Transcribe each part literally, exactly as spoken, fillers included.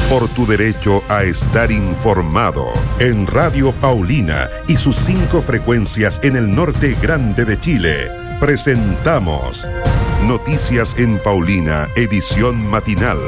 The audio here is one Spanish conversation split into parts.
por tu derecho a estar informado. En Radio Paulina y sus cinco frecuencias en el norte grande de Chile, presentamos Noticias en Paulina, edición matinal.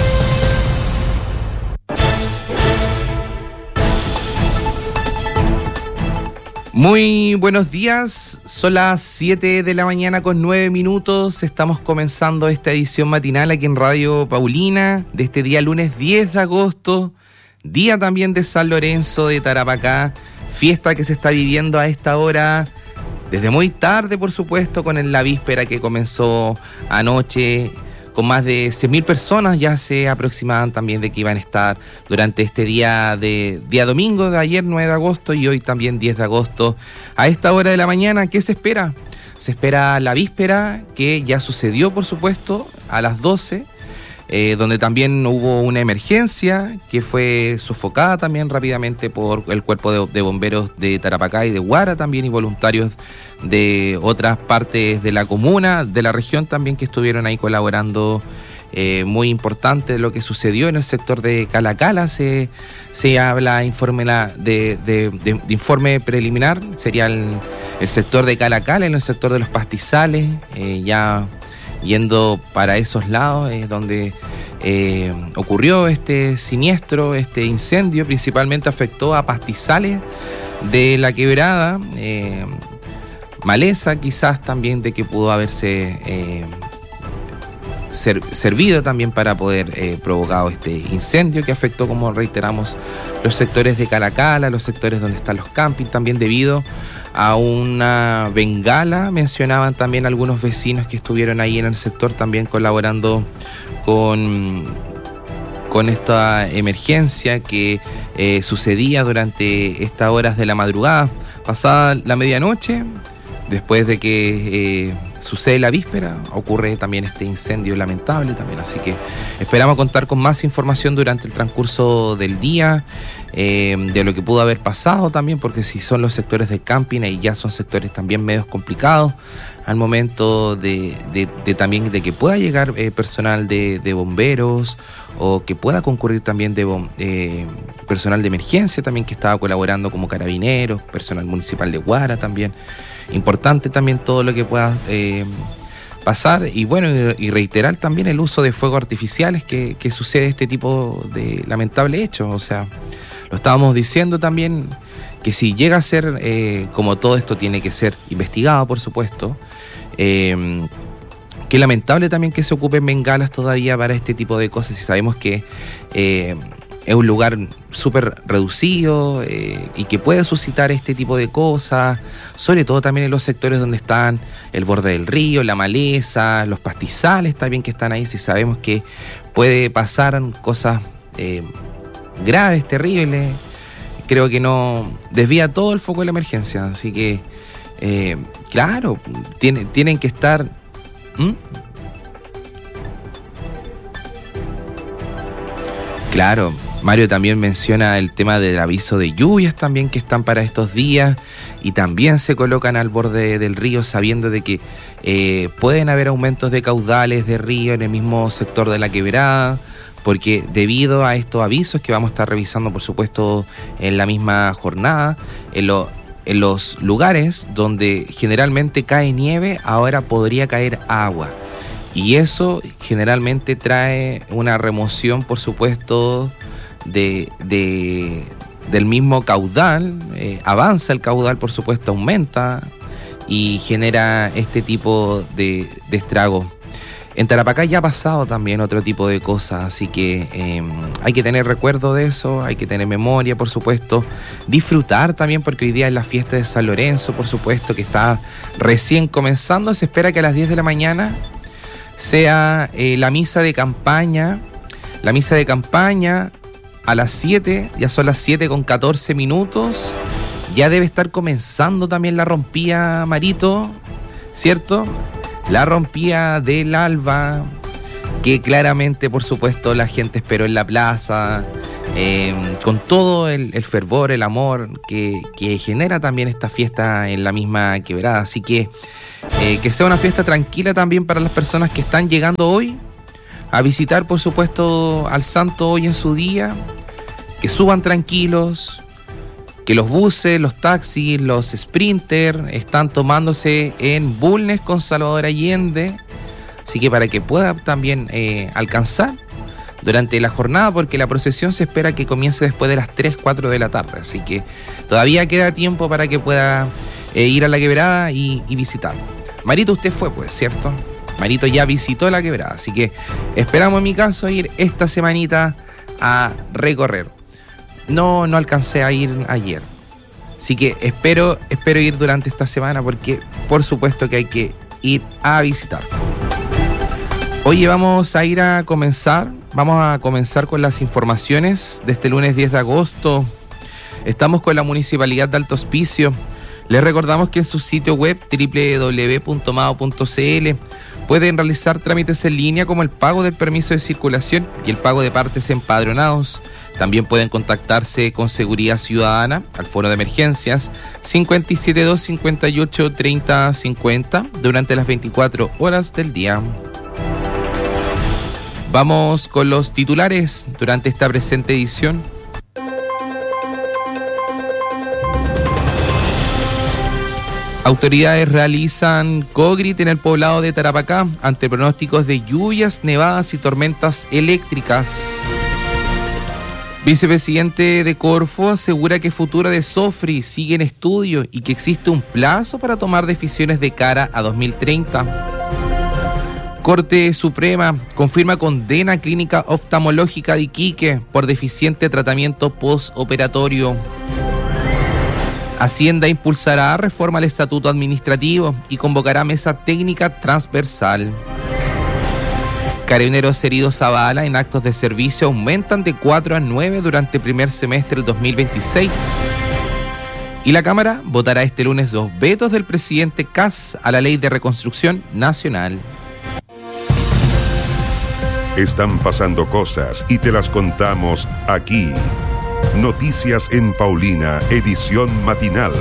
Muy buenos días, son las siete de la mañana con nueve minutos, estamos comenzando esta edición matinal aquí en Radio Paulina de este día lunes diez de agosto, día también de San Lorenzo de Tarapacá, fiesta que se está viviendo a esta hora desde muy tarde, por supuesto, con la víspera que comenzó anoche. Con más de cien mil personas ya se aproximaban también de que iban a estar durante este día de día domingo de ayer, nueve de agosto, y hoy también diez de agosto. A esta hora de la mañana, ¿qué se espera? Se espera la víspera, que ya sucedió, por supuesto, a las doce, eh, donde también hubo una emergencia que fue sofocada también rápidamente por el cuerpo de, de bomberos de Tarapacá y de Huara también, y voluntarios de otras partes de la comuna, de la región también, que estuvieron ahí colaborando. Eh, muy importante lo que sucedió en el sector de Calacala. Se, se habla informe la, de, de, de, de informe preliminar, sería el, el sector de Calacala, en el sector de los pastizales, eh, ya yendo para esos lados, eh, donde eh, ocurrió este siniestro, este incendio. Principalmente afectó a pastizales de la quebrada, eh, maleza quizás también de que pudo haberse eh, ser, servido también para poder eh, provocar este incendio que afectó, como reiteramos, los sectores de Calacala, los sectores donde están los campings, también debido a una bengala. Mencionaban también algunos vecinos que estuvieron ahí en el sector también colaborando con, con esta emergencia que eh, sucedía durante estas horas de la madrugada, pasada la medianoche. Después de que eh, sucede la víspera, ocurre también este incendio lamentable también. Así que esperamos contar con más información durante el transcurso del día, eh, de lo que pudo haber pasado también, porque si son los sectores de camping, ahí ya son sectores también medios complicados al momento de, de, de también de que pueda llegar eh, personal de, de bomberos, o que pueda concurrir también de bom, eh, personal de emergencia también que estaba colaborando, como carabineros, personal municipal de Huara también. Importante también todo lo que pueda eh, pasar, y bueno, y, y reiterar también el uso de fuegos artificiales que, que sucede este tipo de lamentable hecho. O sea, lo estábamos diciendo también, que si llega a ser, eh, como todo esto tiene que ser investigado, por supuesto, eh, que lamentable también que se ocupen bengalas todavía para este tipo de cosas, y sabemos que eh, es un lugar súper reducido eh, y que puede suscitar este tipo de cosas, sobre todo también en los sectores donde están el borde del río, la maleza, los pastizales también que están ahí. Si sabemos que puede pasar cosas eh, graves, terribles, creo que no desvía todo el foco de la emergencia. Así que, eh, claro, tiene, tienen que estar... ¿Mm? Claro, Mario también menciona el tema del aviso de lluvias también que están para estos días, y también se colocan al borde del río sabiendo de que eh, pueden haber aumentos de caudales de río en el mismo sector de la quebrada, porque debido a estos avisos que vamos a estar revisando, por supuesto, en la misma jornada, en, lo, en los lugares donde generalmente cae nieve, ahora podría caer agua. Y eso generalmente trae una remoción, por supuesto, de, de, del mismo caudal. Eh, avanza el caudal, por supuesto, aumenta y genera este tipo de, de estragos. En Tarapacá ya ha pasado también otro tipo de cosas, así que eh, hay que tener recuerdo de eso, hay que tener memoria, por supuesto, disfrutar también, porque hoy día es la fiesta de San Lorenzo, por supuesto, que está recién comenzando. Se espera que a las diez de la mañana sea eh, la misa de campaña, la misa de campaña a las siete, ya son las siete con catorce minutos, ya debe estar comenzando también la rompía, Marito, ¿cierto? La rompía del alba, que claramente, por supuesto, la gente esperó en la plaza, eh, con todo el, el fervor, el amor que, que genera también esta fiesta en la misma quebrada. Así que eh, que sea una fiesta tranquila también para las personas que están llegando hoy a visitar, por supuesto, al santo hoy en su día, que suban tranquilos, que los buses, los taxis, los sprinters están tomándose en Bulnes con Salvador Allende, así que para que pueda también eh, alcanzar durante la jornada, porque la procesión se espera que comience después de las tres, cuatro de la tarde, así que todavía queda tiempo para que pueda eh, ir a la Quebrada y, y visitar. Marito, usted fue, pues, ¿cierto? Marito ya visitó la Quebrada, así que esperamos en mi caso ir esta semanita a recorrer. No, no alcancé a ir ayer, así que espero, espero ir durante esta semana, porque por supuesto que hay que ir a visitar. Oye, vamos a ir a comenzar, vamos a comenzar con las informaciones de este lunes diez de agosto. Estamos con la Municipalidad de Alto Hospicio. Les recordamos que en su sitio web doble u doble u doble u punto mao punto ce ele pueden realizar trámites en línea como el pago del permiso de circulación y el pago de partes empadronados. También pueden contactarse con Seguridad Ciudadana al Foro de Emergencias cinco siete dos, cinco ocho, treinta, cincuenta durante las veinticuatro horas del día. Vamos con los titulares durante esta presente edición. Autoridades realizan COGRIT en el poblado de Tarapacá ante pronósticos de lluvias, nevadas y tormentas eléctricas. Vicepresidente de Corfo asegura que futuro de Sofri sigue en estudio y que existe un plazo para tomar decisiones de cara a dos mil treinta. Corte Suprema confirma condena a Clínica Oftalmológica de Iquique por deficiente tratamiento postoperatorio. Hacienda impulsará reforma al estatuto administrativo y convocará mesa técnica transversal. Carabineros heridos a bala en actos de servicio aumentan de cuatro a nueve durante el primer semestre del dos mil veintiséis. Y la Cámara votará este lunes los vetos del presidente Kast a la Ley de Reconstrucción Nacional. Están pasando cosas y te las contamos aquí. Noticias en Paulina, edición matinal.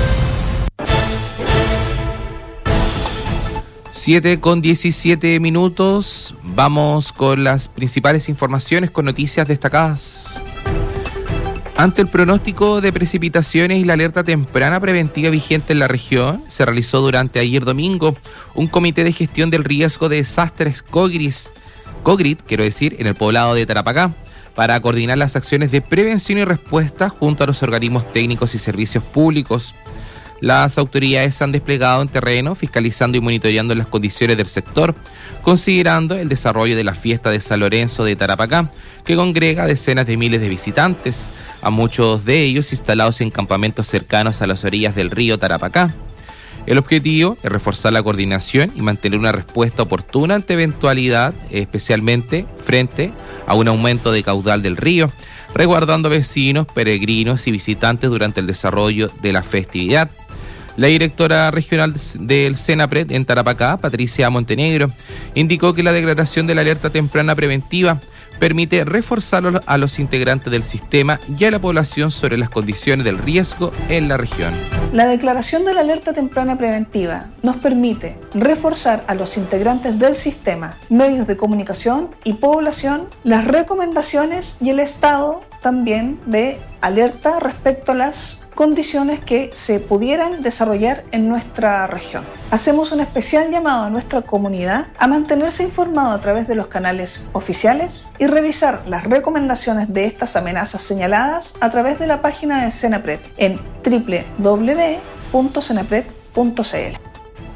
siete con diecisiete minutos. Vamos con las principales informaciones con noticias destacadas. Ante el pronóstico de precipitaciones y la alerta temprana preventiva vigente en la región, se realizó durante ayer domingo un comité de gestión del riesgo de desastres COGRIT, COGRIT, quiero decir, en el poblado de Tarapacá, para coordinar las acciones de prevención y respuesta junto a los organismos técnicos y servicios públicos. Las autoridades se han desplegado en terreno, fiscalizando y monitoreando las condiciones del sector, considerando el desarrollo de la fiesta de San Lorenzo de Tarapacá, que congrega a decenas de miles de visitantes, a muchos de ellos instalados en campamentos cercanos a las orillas del río Tarapacá. El objetivo es reforzar la coordinación y mantener una respuesta oportuna ante eventualidad, especialmente frente a un aumento de caudal del río, resguardando vecinos, peregrinos y visitantes durante el desarrollo de la festividad. La directora regional del Senapred en Tarapacá, Patricia Montenegro, indicó que la declaración de la alerta temprana preventiva permite reforzar a los integrantes del sistema y a la población sobre las condiciones del riesgo en la región. La declaración de la alerta temprana preventiva nos permite reforzar a los integrantes del sistema, medios de comunicación y población, las recomendaciones y el estado también de alerta respecto a las condiciones que se pudieran desarrollar en nuestra región. Hacemos un especial llamado a nuestra comunidad a mantenerse informado a través de los canales oficiales y revisar las recomendaciones de estas amenazas señaladas a través de la página de Senapred en doble u doble u doble u punto senapred punto ce ele.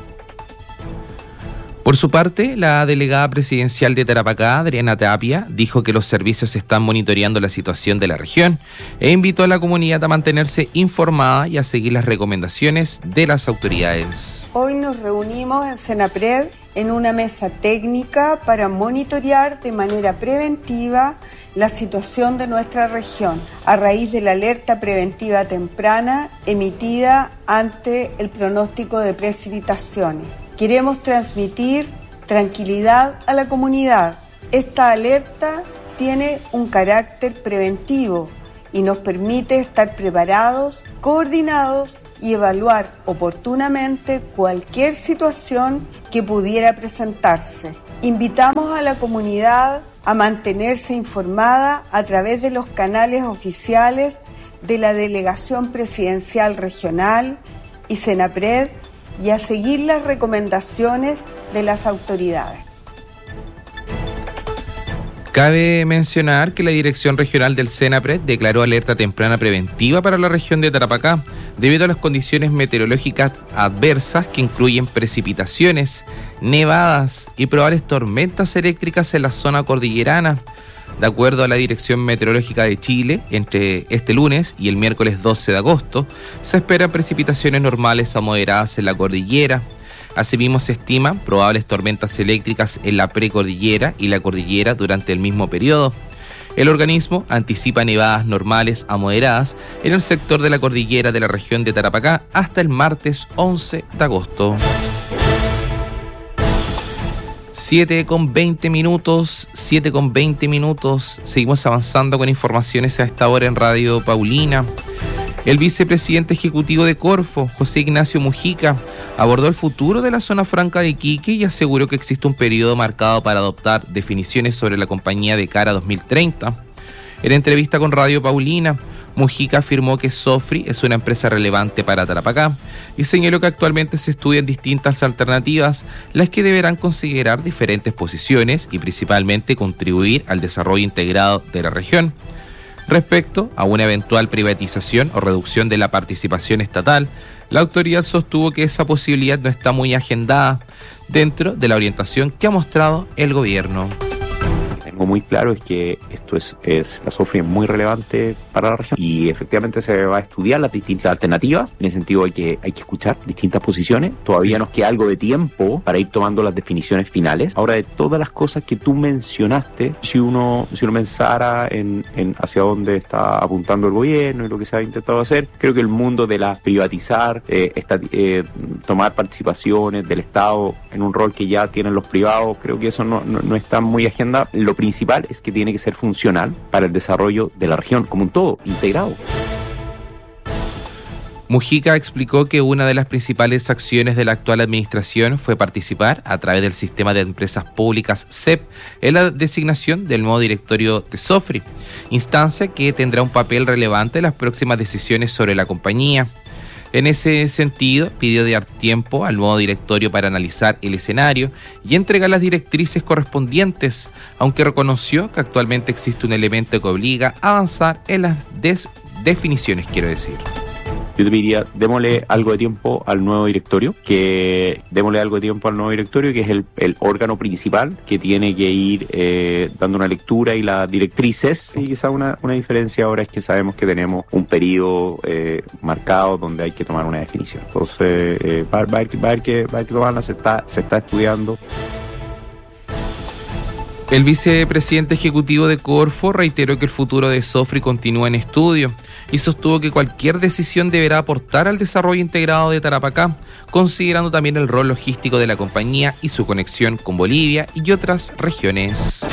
Por su parte, la delegada presidencial de Tarapacá, Adriana Tapia, dijo que los servicios están monitoreando la situación de la región e invitó a la comunidad a mantenerse informada y a seguir las recomendaciones de las autoridades. Hoy nos reunimos en Senapred en una mesa técnica para monitorear de manera preventiva la situación de nuestra región a raíz de la alerta preventiva temprana emitida ante el pronóstico de precipitaciones. Queremos transmitir tranquilidad a la comunidad. Esta alerta tiene un carácter preventivo y nos permite estar preparados, coordinados y evaluar oportunamente cualquier situación que pudiera presentarse. Invitamos a la comunidad a mantenerse informada a través de los canales oficiales de la Delegación Presidencial Regional y Senapred y a seguir las recomendaciones de las autoridades. Cabe mencionar que la Dirección Regional del Senapred declaró alerta temprana preventiva para la región de Tarapacá debido a las condiciones meteorológicas adversas que incluyen precipitaciones, nevadas y probables tormentas eléctricas en la zona cordillerana. De acuerdo a la Dirección Meteorológica de Chile, entre este lunes y el miércoles doce de agosto, se esperan precipitaciones normales a moderadas en la cordillera. Asimismo, se estiman probables tormentas eléctricas en la precordillera y la cordillera durante el mismo periodo. El organismo anticipa nevadas normales a moderadas en el sector de la cordillera de la región de Tarapacá hasta el martes once de agosto. siete con veinte minutos, siete con veinte minutos. Seguimos avanzando con informaciones a esta hora en Radio Paulina. El vicepresidente ejecutivo de Corfo, José Ignacio Mujica, abordó el futuro de la zona franca de Iquique y aseguró que existe un periodo marcado para adoptar definiciones sobre la compañía de cara a dos mil treinta. En entrevista con Radio Paulina, Mujica afirmó que Sofri es una empresa relevante para Tarapacá y señaló que actualmente se estudian distintas alternativas, las que deberán considerar diferentes posiciones y principalmente contribuir al desarrollo integrado de la región. Respecto a una eventual privatización o reducción de la participación estatal, la autoridad sostuvo que esa posibilidad no está muy agendada dentro de la orientación que ha mostrado el gobierno. Tengo muy claro es que esto es, es la Sofri es muy relevante para la región y efectivamente se va a estudiar las distintas alternativas. En ese sentido hay que, hay que escuchar distintas posiciones. Todavía nos queda algo de tiempo para ir tomando las definiciones finales. Ahora, de todas las cosas que tú mencionaste, si uno, si uno pensara en, en hacia dónde está apuntando el gobierno y lo que se ha intentado hacer, creo que el mundo de la privatizar, eh, esta, eh, tomar participaciones del Estado en un rol que ya tienen los privados, creo que eso no, no, no está muy agenda. Lo principal es que tiene que ser funcional para el desarrollo de la región como un todo, integrado. Mujica explicó que una de las principales acciones de la actual administración fue participar a través del sistema de empresas públicas C E P en la designación del nuevo directorio de Sofri, instancia que tendrá un papel relevante en las próximas decisiones sobre la compañía. En ese sentido, pidió dar tiempo al nuevo directorio para analizar el escenario y entregar las directrices correspondientes, aunque reconoció que actualmente existe un elemento que obliga a avanzar en las des- definiciones, quiero decir. Yo te diría, démosle algo de tiempo al nuevo directorio, que démosle algo de tiempo al nuevo directorio, que es el, el órgano principal que tiene que ir eh, dando una lectura y las directrices. Y quizá una, una diferencia ahora es que sabemos que tenemos un periodo eh, marcado donde hay que tomar una definición. Entonces, eh, va, va, a haber, va, a haber que, va a haber que tomarla, se está, se está estudiando. El vicepresidente ejecutivo de Corfo reiteró que el futuro de Sofri continúa en estudio y sostuvo que cualquier decisión deberá aportar al desarrollo integrado de Tarapacá, considerando también el rol logístico de la compañía y su conexión con Bolivia y otras regiones.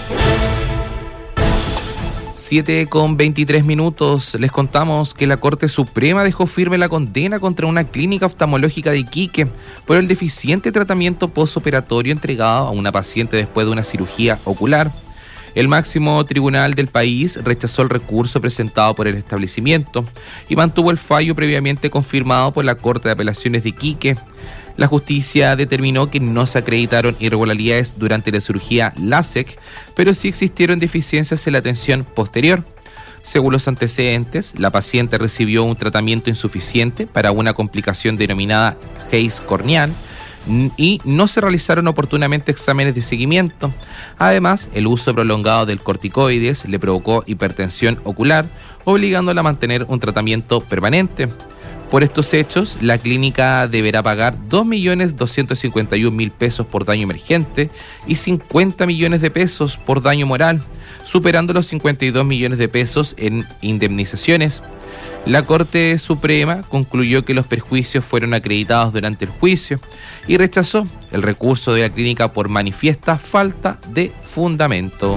siete con veintitrés minutos. Les contamos que la Corte Suprema dejó firme la condena contra una clínica oftalmológica de Iquique por el deficiente tratamiento postoperatorio entregado a una paciente después de una cirugía ocular. El máximo tribunal del país rechazó el recurso presentado por el establecimiento y mantuvo el fallo previamente confirmado por la Corte de Apelaciones de Iquique. La justicia determinó que no se acreditaron irregularidades durante la cirugía LASIK, pero sí existieron deficiencias en la atención posterior. Según los antecedentes, la paciente recibió un tratamiento insuficiente para una complicación denominada haze corneal y no se realizaron oportunamente exámenes de seguimiento. Además, el uso prolongado del corticoides le provocó hipertensión ocular, obligándola a mantener un tratamiento permanente. Por estos hechos, la clínica deberá pagar dos millones doscientos cincuenta y un mil pesos por daño emergente y cincuenta millones de pesos por daño moral, superando los cincuenta y dos millones de pesos en indemnizaciones. La Corte Suprema concluyó que los perjuicios fueron acreditados durante el juicio y rechazó el recurso de la clínica por manifiesta falta de fundamento.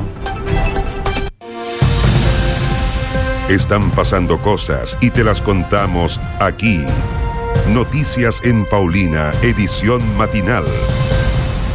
Están pasando cosas y te las contamos aquí. Noticias en Paulina, edición matinal.